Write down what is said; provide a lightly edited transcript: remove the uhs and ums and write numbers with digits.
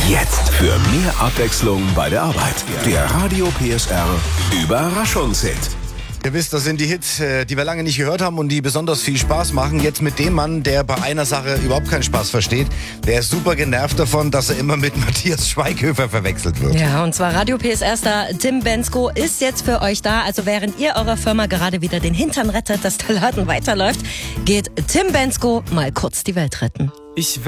Jetzt für mehr Abwechslung bei der Arbeit. Der Radio PSR Überraschungshit. Ihr wisst, das sind die Hits, die wir lange nicht gehört haben und die besonders viel Spaß machen. Jetzt mit dem Mann, der bei einer Sache überhaupt keinen Spaß versteht. Der ist super genervt davon, dass er immer mit Matthias Schweighöfer verwechselt wird. Ja, und zwar Radio PSR-Star Tim Bendzko ist jetzt für euch da. Also während ihr eurer Firma gerade wieder den Hintern rettet, dass der Laden weiterläuft, geht Tim Bendzko mal kurz die Welt retten. Ich